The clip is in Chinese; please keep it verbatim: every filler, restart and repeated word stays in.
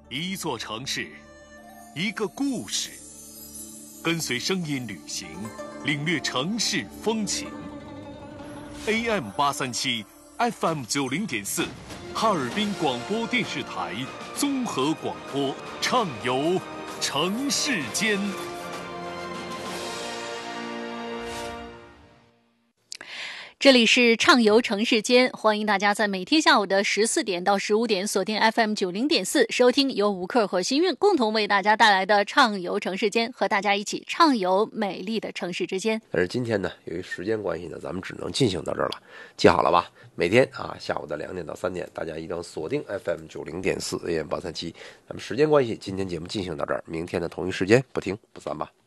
一座城市，一个故事，跟随声音旅行，领略城市风情。A M 八三七 F M 九零点四，哈尔滨广播电视台综合广播，畅游城市间。 这里是畅游城市间，欢迎大家在每天下午的十四点到十五点锁定 F M 九零点四，收听由吴克和新韵共同为大家带来的畅游城市间，和大家一起畅游美丽的城市之间。 但是今天呢，由于时间关系呢，咱们只能进行到这儿了。记好了吧？每天啊下午的两点到三点，大家一定要锁定 F M 九零点四 A M 八三七。咱们时间关系，今天节目进行到这儿，明天的同一时间不听不散吧。